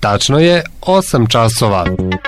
Tačno je 8 časova.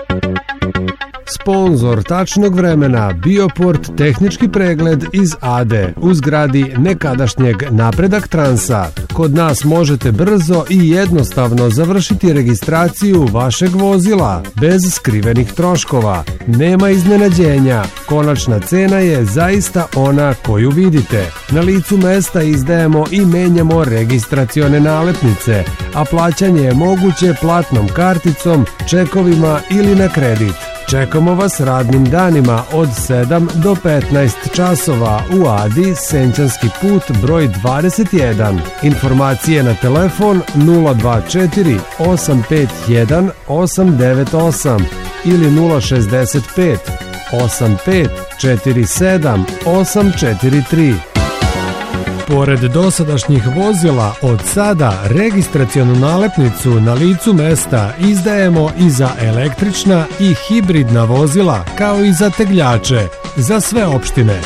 Sponzor tačnog vremena Bioport tehnički pregled iz Ade u zgradi nekadašnjeg Napredak Transa. Kod nas možete brzo i jednostavno završiti registraciju vašeg vozila bez skrivenih troškova. Nema iznenađenja, konačna cena je zaista ona koju vidite. Na licu mesta izdajemo i menjamo registracione nalepnice, a plaćanje je moguće platnom karticom, čekovima ili na kredit. Čekamo vas radnim danima od 7 do 15 časova u Adi, Senčanski put broj 21. Informacije na telefon 024 851 898 ili 065 85 47 843. Pored dosadašnjih vozila, od sada registracionu nalepnicu na licu mesta izdajemo i za električna i hibridna vozila, kao i za tegljače, za sve opštine.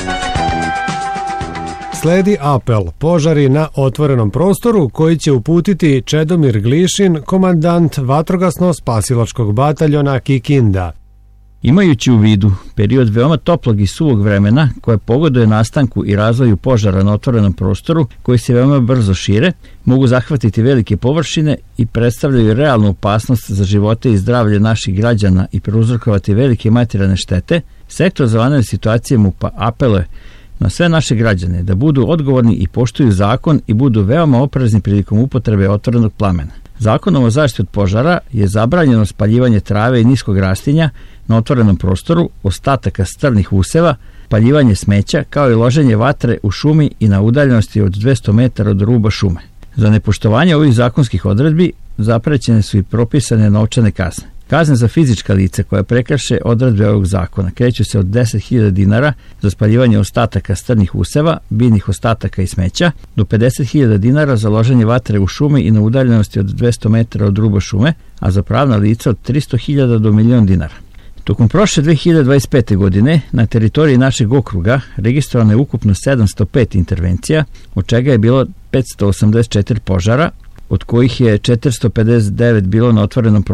Sledi apel požari na otvorenom prostoru koji će uputiti Čedomir Glišin, komandant vatrogasno-spasilačkog bataljona Kikinda. Imajući u vidu period veoma toplog i suvog vremena koje pogoduje nastanku i razvoju požara na otvorenom prostoru koji se veoma brzo šire, mogu zahvatiti velike površine i predstavljaju realnu opasnost za živote i zdravlje naših građana i prouzrokovati velike materijalne štete, Sektor za vanredne situacije MUP-a apeluje na sve naše građane da budu odgovorni i poštuju zakon i budu veoma oprezni prilikom upotrebe otvorenog plamena. Zakonom o zaštiti od požara je zabranjeno spaljivanje trave i niskog rastinja na otvorenom prostoru, ostataka strnih useva, paljivanje smeća, kao i loženje vatre u šumi i na udaljenosti od 200 metara od ruba šume. Za nepoštovanje ovih zakonskih odredbi zaprećene su i propisane novčane kazne. Kazne za fizička lica koja prekrše odredbe ovog zakona kreću se od 10.000 dinara za spaljivanje ostataka strnih useva, biljnih ostataka i smeća, do 50.000 dinara za loženje vatre u šumi i na udaljenosti od 200 metara od ruba šume, a za pravna lica od 300.000 do 1.000.000 dinara. Tokom prošle 2025. godine na teritoriji našeg okruga registrovano je ukupno 705 intervencija, od čega je bilo 584 požara, od kojih je 459 bilo na otvorenom prostoru.